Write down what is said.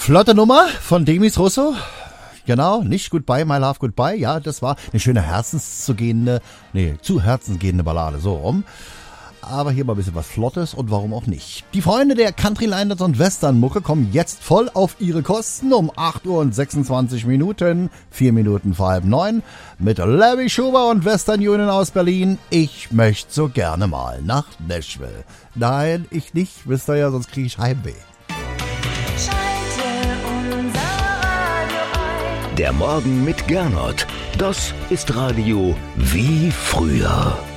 Flotte Nummer von Demis Russo. Genau, nicht Goodbye, My Love, Goodbye. Ja, das war eine schöne zu Herzen gehende Ballade, so rum. Aber hier mal ein bisschen was Flottes und warum auch nicht. Die Freunde der Country-Liners und Western-Mucke kommen jetzt voll auf ihre Kosten um 8 Uhr und 26 Minuten, 4 Minuten vor 8:30 mit Larry Schuber und Western Union aus Berlin. Ich möchte so gerne mal nach Nashville. Nein, ich nicht, wisst ihr ja, sonst kriege ich Heimweh. Der Morgen mit Gernot. Das ist Radio wie früher.